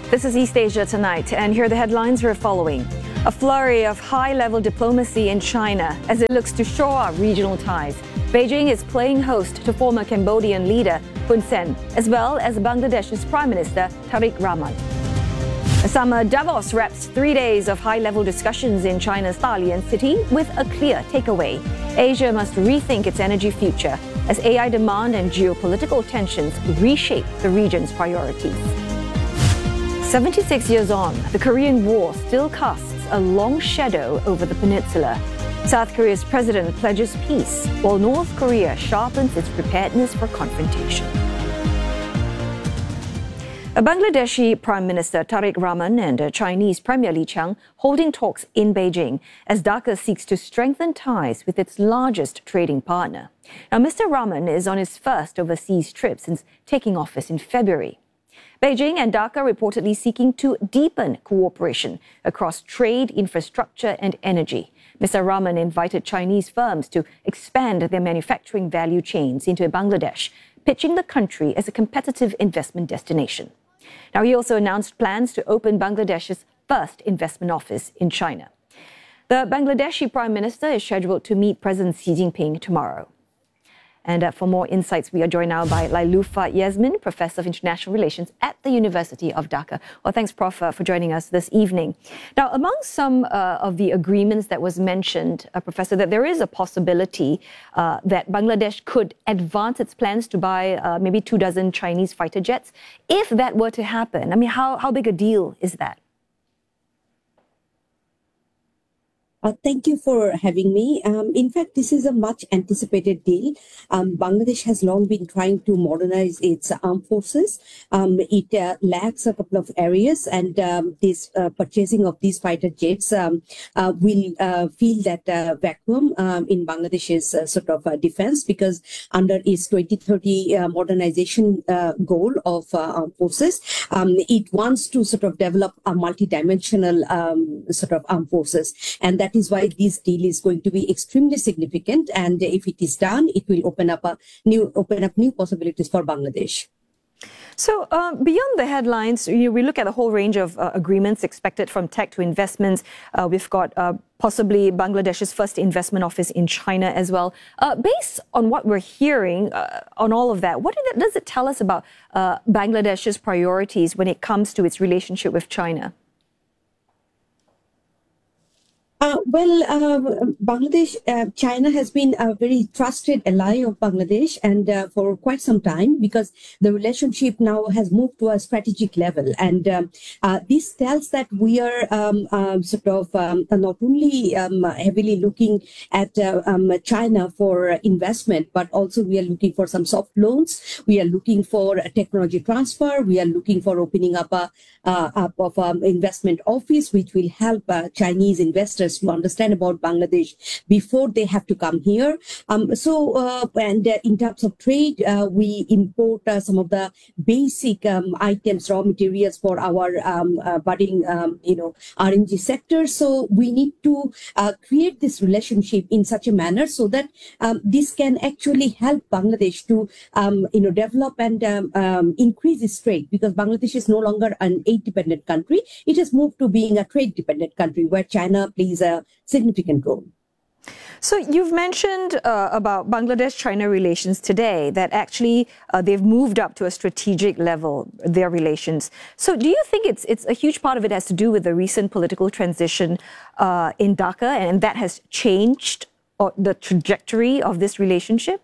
This is East Asia Tonight, and here are the headlines we're following. A flurry of high-level diplomacy in China as it looks to shore up regional ties. Beijing is playing host to former Cambodian leader Hun Sen, as well as Bangladesh's Prime Minister Tariq Rahman. Summer Davos wraps 3 days of high-level discussions in China's Dalian city with a clear takeaway. Asia must rethink its energy future as AI demand and geopolitical tensions reshape the region's priorities. 76 years on, the Korean War still casts a long shadow over the peninsula. South Korea's president pledges peace, while North Korea sharpens its preparedness for confrontation. A Bangladeshi Prime Minister Tariq Rahman and a Chinese Premier Li Qiang holding talks in Beijing as Dhaka seeks to strengthen ties with its largest trading partner. Now, Mr. Rahman is on his first overseas trip since taking office in February. Beijing and Dhaka reportedly seeking to deepen cooperation across trade, infrastructure and energy. Mr. Rahman invited Chinese firms to expand their manufacturing value chains into Bangladesh, pitching the country as a competitive investment destination. Now, he also announced plans to open Bangladesh's first investment office in China. The Bangladeshi Prime Minister is scheduled to meet President Xi Jinping tomorrow. And for more insights, we are joined now by Lailufa Yasmin, Professor of International Relations at the University of Dhaka. Well, thanks, Prof, for joining us this evening. Now, among some of the agreements that was mentioned, Professor, that there is a possibility that Bangladesh could advance its plans to buy maybe 24 Chinese fighter jets. If that were to happen, I mean, how big a deal is that? Thank you for having me. In fact, this is a much anticipated deal. Bangladesh has long been trying to modernize its armed forces. It lacks a couple of areas, and this purchasing of these fighter jets will fill that vacuum in Bangladesh's sort of defense, because under its 2030 modernization goal of armed forces, it wants to sort of develop a multidimensional sort of armed forces, and that is why this deal is going to be extremely significant. And if it is done, it will open up new possibilities for Bangladesh. So beyond the headlines, we look at a whole range of agreements expected from tech to investments. We've got possibly Bangladesh's first investment office in China as well. Based on what we're hearing on all of that, what does it tell us about Bangladesh's priorities when it comes to its relationship with China? China has been a very trusted ally of Bangladesh, and for quite some time, because the relationship now has moved to a strategic level. And this tells that we are not only heavily looking at China for investment, but also we are looking for some soft loans. We are looking for a technology transfer. We are looking for opening up an investment office, which will help Chinese investors to understand about Bangladesh before they have to come here. And in terms of trade, we import some of the basic items, raw materials for our budding, RNG sector. So we need to create this relationship in such a manner so that this can actually help Bangladesh to, develop and increase its trade, because Bangladesh is no longer an aid-dependent country. It has moved to being a trade-dependent country where China plays a significant role. So you've mentioned about Bangladesh-China relations today, that actually they've moved up to a strategic level, their relations. So do you think it's a huge part of it has to do with the recent political transition in Dhaka, and that has changed the trajectory of this relationship?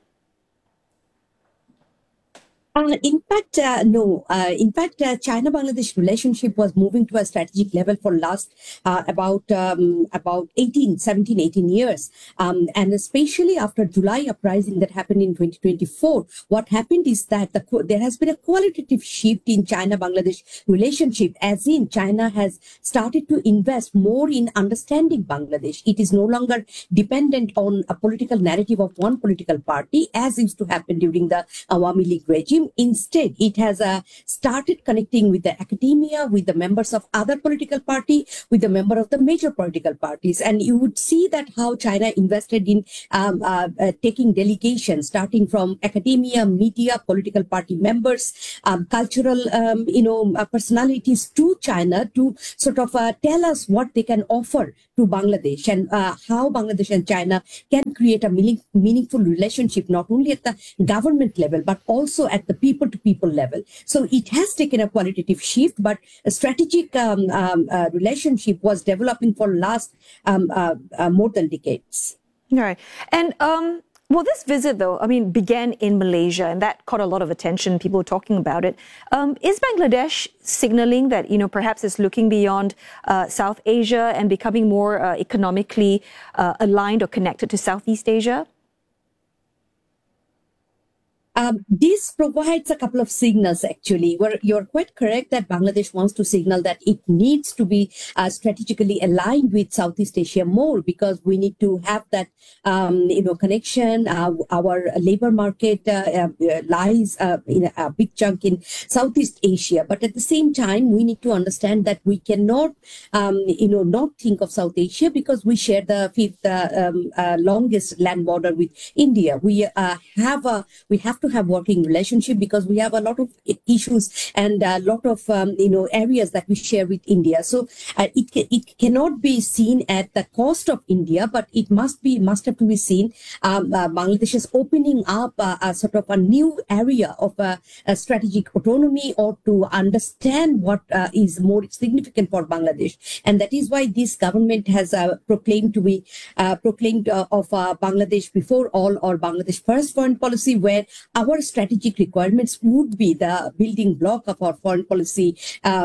In fact, no. In fact, China-Bangladesh relationship was moving to a strategic level for last about 17, 18 years. And especially after July uprising that happened in 2024, what happened is that there has been a qualitative shift in China-Bangladesh relationship, as in China has started to invest more in understanding Bangladesh. It is no longer dependent on a political narrative of one political party, as used to happen during the Awami League regime. time, instead, it has started connecting with the academia, with the members of other political party, with the member of the major political parties. And you would see that how China invested in taking delegations, starting from academia, media, political party members, cultural, personalities to China to sort of tell us what they can offer to Bangladesh and how Bangladesh and China can create a meaningful relationship, not only at the government level, but also at the people-to-people level. So it has taken a qualitative shift, but a strategic relationship was developing for last more than decades. Right. And well, this visit, though, began in Malaysia, and that caught a lot of attention. People were talking about it. Is Bangladesh signaling that, perhaps it's looking beyond South Asia and becoming more economically aligned or connected to Southeast Asia? This provides a couple of signals, actually, where you're quite correct that Bangladesh wants to signal that it needs to be strategically aligned with Southeast Asia more, because we need to have that, connection. Our labor market lies in a big chunk in Southeast Asia. But at the same time, we need to understand that we cannot, not think of South Asia, because we share the fifth longest land border with India. We have to have working relationship, because we have a lot of issues and a lot of areas that we share with India. So it cannot be seen at the cost of India, but it must have to be seen. Bangladesh is opening up a sort of a new area of a strategic autonomy, or to understand what is more significant for Bangladesh, and that is why this government has proclaimed of Bangladesh before all, or Bangladesh first foreign policy, where our strategic requirements would be the building block of our foreign policy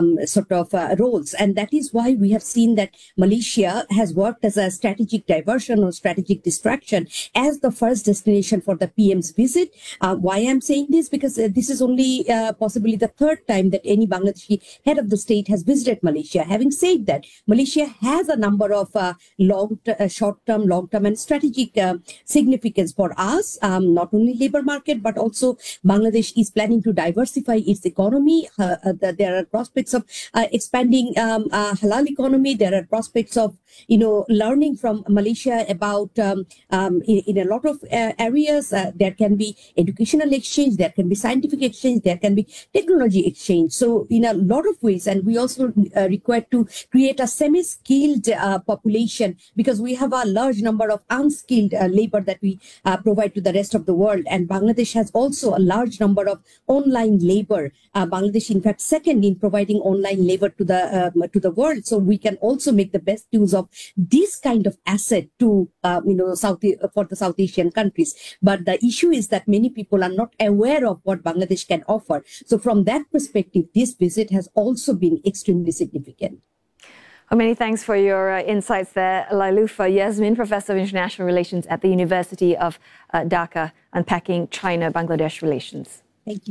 roles. And that is why we have seen that Malaysia has worked as a strategic diversion or strategic distraction as the first destination for the PM's visit. Why I'm saying this? Because this is only possibly the third time that any Bangladeshi head of the state has visited Malaysia. Having said that, Malaysia has a number of short-term, long-term and strategic significance for us, not only labor market, but also Bangladesh is planning to diversify its economy. There are prospects of expanding halal economy. There are prospects of learning from Malaysia about in a lot of areas. There can be educational exchange, there can be scientific exchange, there can be technology exchange. So in a lot of ways, and we also require to create a semi-skilled population, because we have a large number of unskilled labor that we provide to the rest of the world. And Bangladesh has also a large number of online labor. Bangladesh, in fact, second in providing online labor to the world. So we can also make the best use of this kind of asset to for the South Asian countries. But the issue is that many people are not aware of what Bangladesh can offer. So from that perspective, this visit has also been extremely significant. Well, many thanks for your insights there, Lailufa Yasmin, Professor of International Relations at the University of Dhaka, unpacking China-Bangladesh relations. Thank you.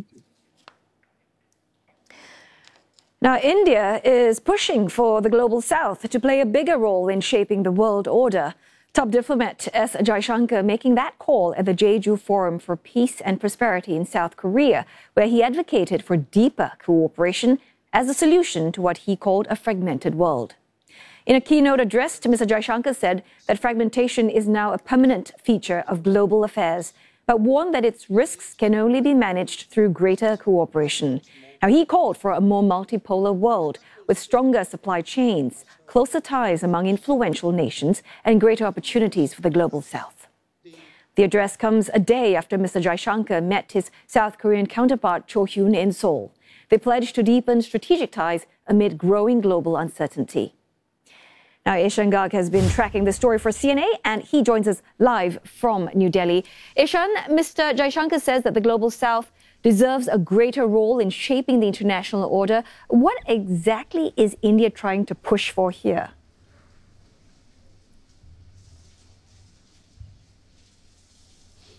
Now, India is pushing for the Global South to play a bigger role in shaping the world order. Top diplomat S. Jaishankar making that call at the Jeju Forum for Peace and Prosperity in South Korea, where he advocated for deeper cooperation as a solution to what he called a fragmented world. In a keynote address, Mr. Jaishankar said that fragmentation is now a permanent feature of global affairs, but warned that its risks can only be managed through greater cooperation. Now, he called for a more multipolar world with stronger supply chains, closer ties among influential nations, and greater opportunities for the Global South. The address comes a day after Mr. Jaishankar met his South Korean counterpart Cho Hyun in Seoul. They pledged to deepen strategic ties amid growing global uncertainty. Now, Ishan Garg has been tracking the story for CNA, and he joins us live from New Delhi. Ishan, Mr. Jaishankar says that the Global South deserves a greater role in shaping the international order. What exactly is India trying to push for here?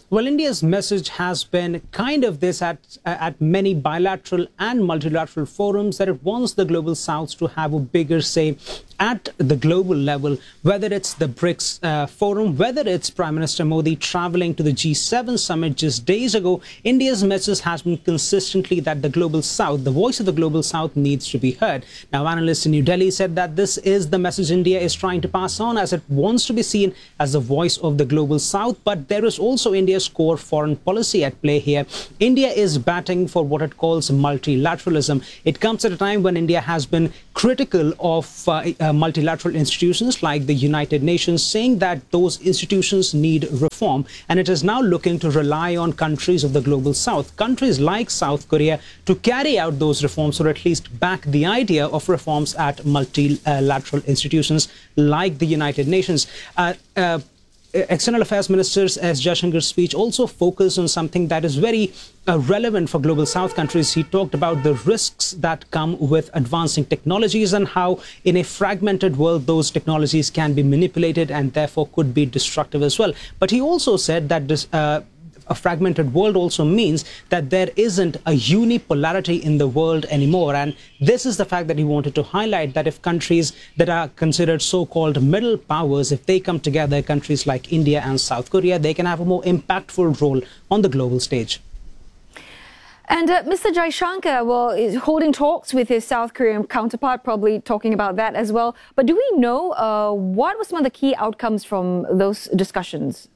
Well, India's message has been kind of this at many bilateral and multilateral forums, that it wants the Global South to have a bigger say at the global level, whether it's the BRICS forum, whether it's Prime Minister Modi traveling to the G7 summit just days ago. India's message has been consistently that the Global South, the voice of the Global South, needs to be heard. Now, analysts in New Delhi said that this is the message India is trying to pass on, as it wants to be seen as the voice of the Global South. But there is also India's core foreign policy at play here. India is batting for what it calls multilateralism. It comes at a time when India has been critical of multilateral institutions like the United Nations, saying that those institutions need reform, and it is now looking to rely on countries of the Global South, countries like South Korea, to carry out those reforms, or at least back the idea of reforms at multilateral institutions like the United Nations. External Affairs Minister S. Jaishankar's speech also focused on something that is very relevant for Global South countries. He talked about the risks that come with advancing technologies and how in a fragmented world those technologies can be manipulated and therefore could be destructive as well. But he also said that this a fragmented world also means that there isn't a unipolarity in the world anymore. And this is the fact that he wanted to highlight, that if countries that are considered so-called middle powers, if they come together, countries like India and South Korea, they can have a more impactful role on the global stage. And Mr. Jaishankar, well, is holding talks with his South Korean counterpart, probably talking about that as well. But do we know what were some of the key outcomes from those discussions?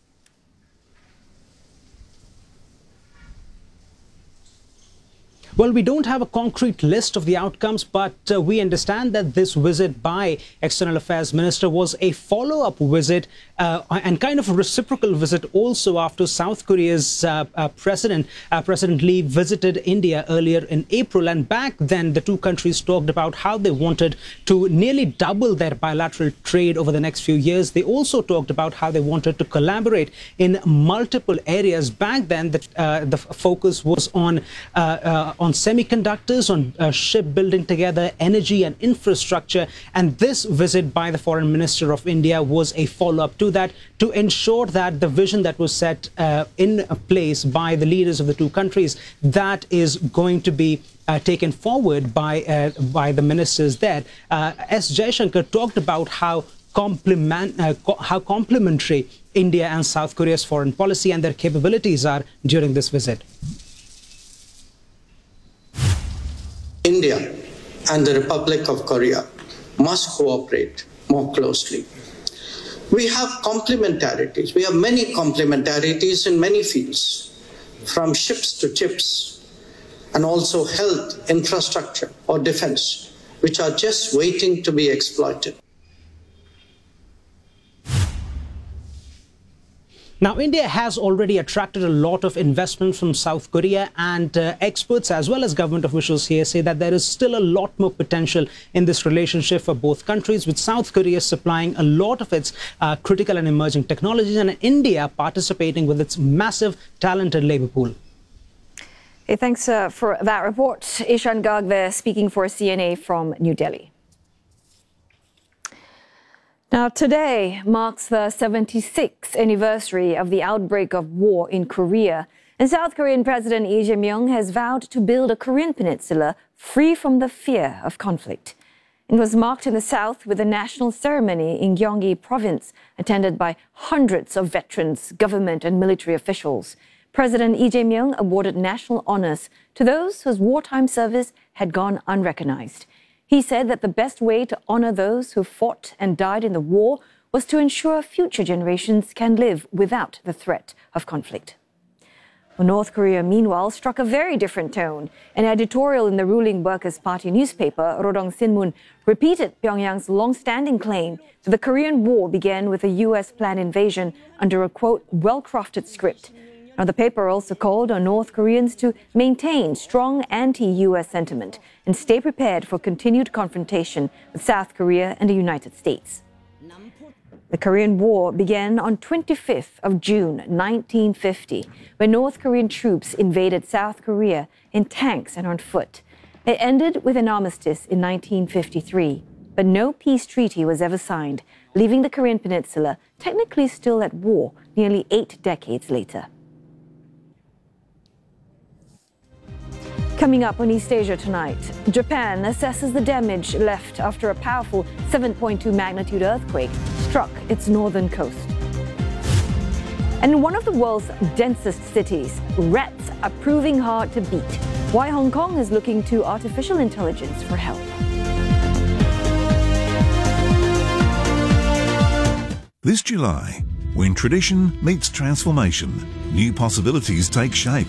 Well, we don't have a concrete list of the outcomes, but we understand that this visit by External Affairs Minister was a follow-up visit and kind of a reciprocal visit also after South Korea's President Lee visited India earlier in April. And back then, the two countries talked about how they wanted to nearly double their bilateral trade over the next few years. They also talked about how they wanted to collaborate in multiple areas. Back then, the focus was on semiconductors, on shipbuilding together, energy and infrastructure. And this visit by the Foreign Minister of India was a follow-up to that, to ensure that the vision that was set in place by the leaders of the two countries, that is going to be taken forward by the ministers there. S. Jaishankar talked about how complementary India and South Korea's foreign policy and their capabilities are during this visit. India and the Republic of Korea must cooperate more closely. We have complementarities. We have many complementarities in many fields, from ships to chips, and also health, infrastructure, or defense, which are just waiting to be exploited. Now, India has already attracted a lot of investment from South Korea, and experts as well as government officials here say that there is still a lot more potential in this relationship for both countries, with South Korea supplying a lot of its critical and emerging technologies, and India participating with its massive talented labor pool. Hey, thanks for that report. Ishan Garg there, speaking for CNA from New Delhi. Now, today marks the 76th anniversary of the outbreak of war in Korea, and South Korean President Lee Jae-myung has vowed to build a Korean peninsula free from the fear of conflict. It was marked in the south with a national ceremony in Gyeonggi Province, attended by hundreds of veterans, government and military officials. President Lee Jae-myung awarded national honors to those whose wartime service had gone unrecognized. He said that the best way to honor those who fought and died in the war was to ensure future generations can live without the threat of conflict. Well, North Korea, meanwhile, struck a very different tone. An editorial in the ruling Workers' Party newspaper, Rodong Sinmun, repeated Pyongyang's long-standing claim that the Korean War began with a U.S. planned invasion under a, quote, well-crafted script. Now, the paper also called on North Koreans to maintain strong anti-U.S. sentiment and stay prepared for continued confrontation with South Korea and the United States. The Korean War began on 25th of June 1950, when North Korean troops invaded South Korea in tanks and on foot. It ended with an armistice in 1953. but no peace treaty was ever signed, leaving the Korean peninsula technically still at war nearly 8 decades later. Coming up on East Asia tonight, Japan assesses the damage left after a powerful 7.2 magnitude earthquake struck its northern coast. And in one of the world's densest cities, rats are proving hard to beat. Why Hong Kong is looking to artificial intelligence for help. This July, when tradition meets transformation, new possibilities take shape.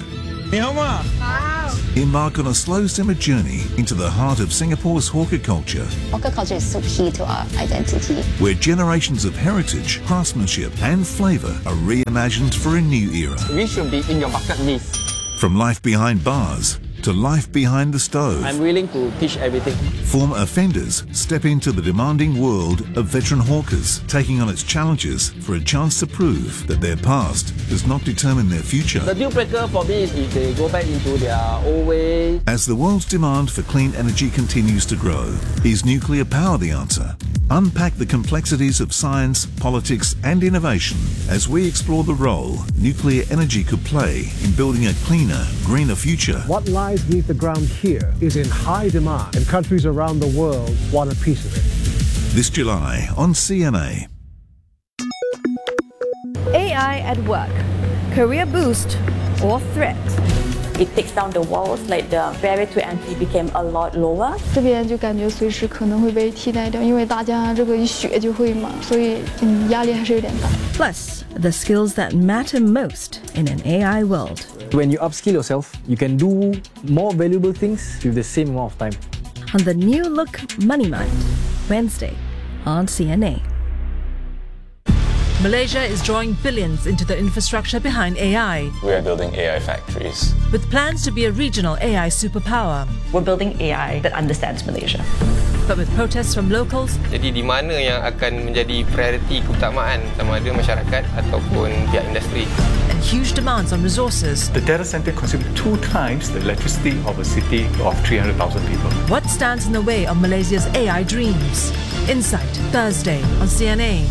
Embark on a slow-simmer journey into the heart of Singapore's hawker culture. Hawker culture is so key to our identity. Where generations of heritage, craftsmanship and flavour are reimagined for a new era. We should be in your bucket list. From life behind bars to life behind the stove. I'm willing to teach everything. Former offenders step into the demanding world of veteran hawkers, taking on its challenges for a chance to prove that their past does not determine their future. The deal breaker for me is if they go back into their old way. As the world's demand for clean energy continues to grow, is nuclear power the answer? Unpack the complexities of science, politics and innovation as we explore the role nuclear energy could play in building a cleaner, greener future. What lies beneath the ground here is in high demand, and countries around the world want a piece of it. This July on CNA. AI at work, career boost or threat? It takes down the walls, like the barrier to entry became a lot lower. 这边就感觉随时可能会被替代掉，因为大家这个一学就会嘛，所以压力还是有点大。 Plus, the skills that matter most in an AI world. When you upskill yourself, you can do more valuable things with the same amount of time. On the new look Money Mind, Wednesday on CNA. Malaysia is drawing billions into the infrastructure behind AI. We are building AI factories. With plans to be a regional AI superpower. We're building AI that understands Malaysia. But with protests from locals, jadi di mana yang akan menjadi prioriti keutamaan sama ada masyarakat ataupun pihak industri. And huge demands on resources. The data center consumes 2 times the electricity of a city of 300,000 people. What stands in the way of Malaysia's AI dreams? Insight, Thursday on CNA.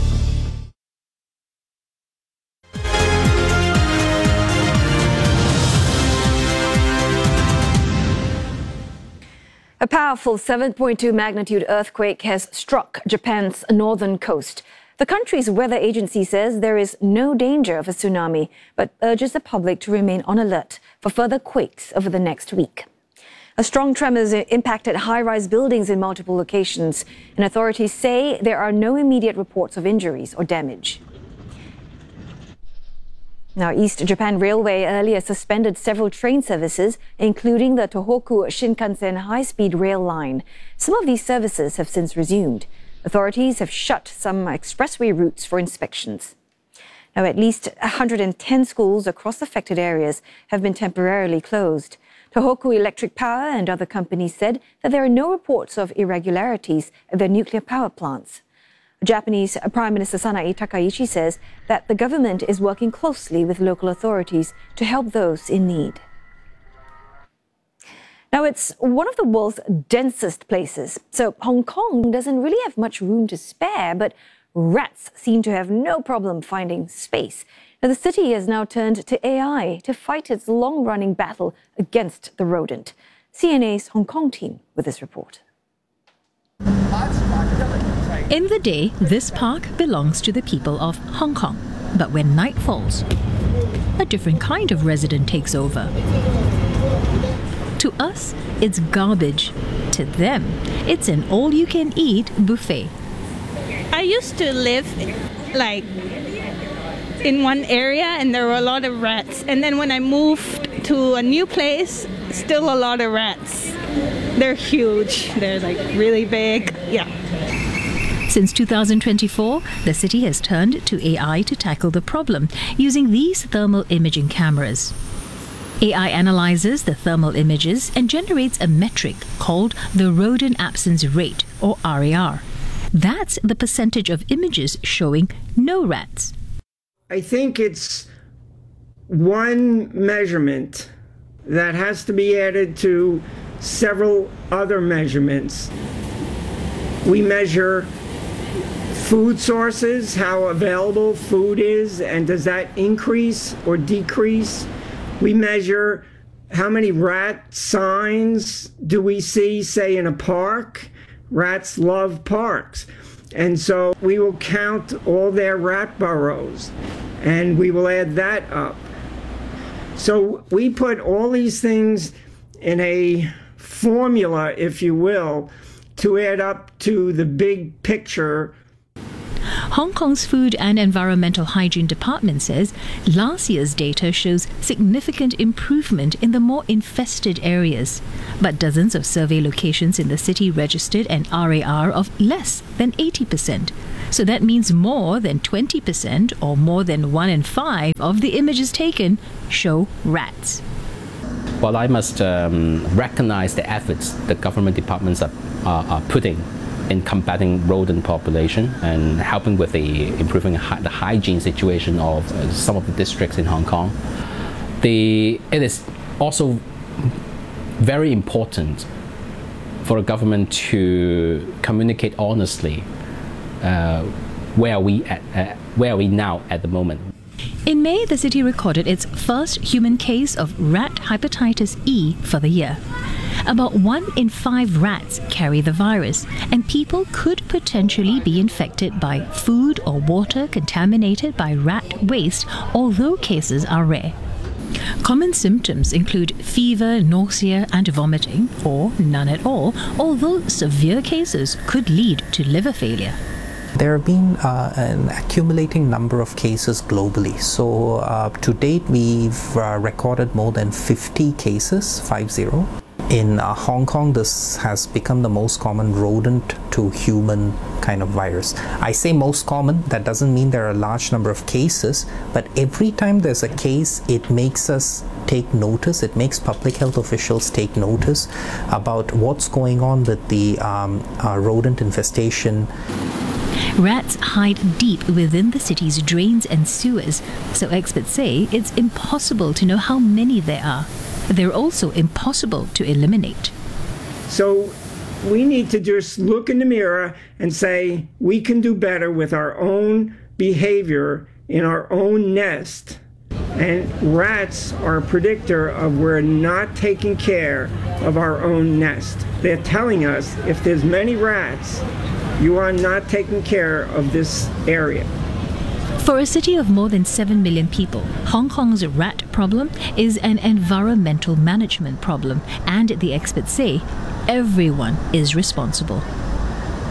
A powerful 7.2 magnitude earthquake has struck Japan's northern coast. The country's weather agency says there is no danger of a tsunami, but urges the public to remain on alert for further quakes over the next week. A strong tremors impacted high-rise buildings in multiple locations, and authorities say there are no immediate reports of injuries or damage. Now, East Japan Railway earlier suspended several train services, including the Tohoku Shinkansen high-speed rail line. Some of these services have since resumed. Authorities have shut some expressway routes for inspections. Now, at least 110 schools across affected areas have been temporarily closed. Tohoku Electric Power and other companies said that there are no reports of irregularities at their nuclear power plants. Japanese Prime Minister Sanae Takaichi says that the government is working closely with local authorities to help those in need. Now, it's one of the world's densest places, so Hong Kong doesn't really have much room to spare, but rats seem to have no problem finding space. Now, the city has now turned to AI to fight its long-running battle against the rodent. CNA's Hong Kong team with this report. In the day, this park belongs to the people of Hong Kong. But when night falls, a different kind of resident takes over. To us, it's garbage. To them, it's an all-you-can-eat buffet. I used to live in one area and there were a lot of rats. And then when I moved to a new place, still a lot of rats. They're huge. They're really big. Yeah. Since 2024, the city has turned to AI to tackle the problem using these thermal imaging cameras. AI analyzes the thermal images and generates a metric called the rodent absence rate, or RAR. That's the percentage of images showing no rats. I think it's one measurement that has to be added to several other measurements. We measure food sources, how available food is, and does that increase or decrease? We measure how many rat signs do we see, say, in a park. Rats love parks. And so we will count all their rat burrows, and we will add that up. So we put all these things in a formula, if you will, to add up to the big picture. Hong Kong's Food and Environmental Hygiene Department says last year's data shows significant improvement in the more infested areas. But dozens of survey locations in the city registered an RAR of less than 80%. So that means more than 20% or more than 1 in 5 of the images taken show rats. Well, I must recognize the efforts the government departments are putting in combating rodent population and helping with the improving the hygiene situation of some of the districts in Hong Kong. It is also very important for the government to communicate honestly where are we now at the moment. In May, the city recorded its first human case of rat hepatitis E for the year. About 1 in 5 rats carry the virus, and people could potentially be infected by food or water contaminated by rat waste, although cases are rare. Common symptoms include fever, nausea, and vomiting, or none at all, although severe cases could lead to liver failure. There have been an accumulating number of cases globally. So to date, we've recorded more than 50 cases, 50. In Hong Kong, this has become the most common rodent to human kind of virus. I say most common, that doesn't mean there are a large number of cases, but every time there's a case, it makes us take notice, it makes public health officials take notice about what's going on with the rodent infestation. Rats hide deep within the city's drains and sewers, so experts say it's impossible to know how many there are. They're also impossible to eliminate. So we need to just look in the mirror and say we can do better with our own behavior in our own nest. And rats are a predictor of we're not taking care of our own nest. They're telling us if there's many rats, you are not taking care of this area. For a city of more than 7 million people, Hong Kong's rat problem is an environmental management problem, and the experts say everyone is responsible.